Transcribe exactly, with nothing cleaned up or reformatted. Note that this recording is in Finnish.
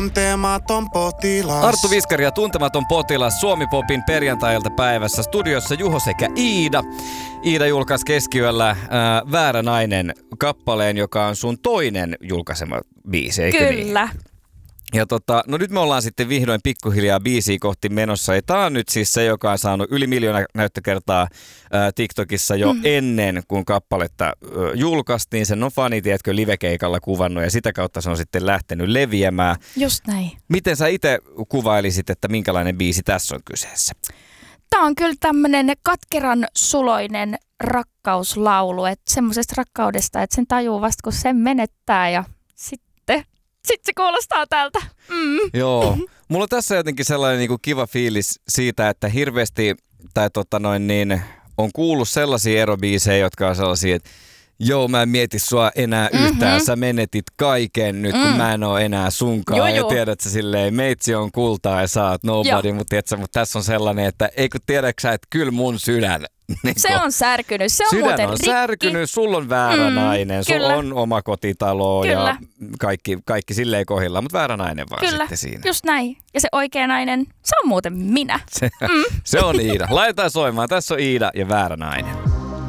tuntematon potilas. Arttu Viskari ja Tuntematon potilas Suomi-popin perjantailta päivässä studiossa Juho sekä Iida. Iida julkaisi keskiyöllä äh, Väärä nainen -kappaleen, joka on sun toinen julkaisema biisi, eikö Kyllä. niin? Ja tota, no nyt me ollaan sitten vihdoin pikkuhiljaa biisiä kohti menossa. Ja tää on nyt siis se, joka on saanut yli miljoona näyttökertaa ää, TikTokissa jo mm. ennen kuin kappaletta ä, julkaistiin. Sen on fani, tiedätkö, livekeikalla kuvannut ja sitä kautta se on sitten lähtenyt leviämään. Just näin. Miten sä itse kuvailisit, että minkälainen biisi tässä on kyseessä? Tämä on kyllä tämmöinen katkeran suloinen rakkauslaulu. Että semmoisesta rakkaudesta, että sen tajuu vasta kun sen menettää ja sitten... Sitten se kuulostaa tältä. Mm. Joo. Mulla on tässä jotenkin sellainen niin kuin kiva fiilis siitä, että hirveästi tai tota noin niin, on kuullut sellaisia erobiisejä, jotka on sellaisia, että joo, mä en mieti sua enää yhtään, mm-hmm. sä menetit kaiken nyt, kun mm. mä en oo enää sunkaan. Joo, ja joo. Tiedät sä silleen, meitsi on kultaa ja sä oot nobody, mutta, tiedätkö, mutta tässä on sellainen, että eikö tiedätkö sä, että kyllä mun sydän. Niin se on särkynyt, se on sydän muuten on rikki. särkynyt, sulla on väärä mm, nainen, sulla on oma kotitalo kyllä. ja kaikki, kaikki silleen kohdillaan, mutta väärä nainen vaan kyllä. sitten siinä. Just näin. Ja se oikea nainen, se on muuten minä. Se, mm. se on Iida. Laitetaan soimaan. Tässä on Iida ja Väärä nainen.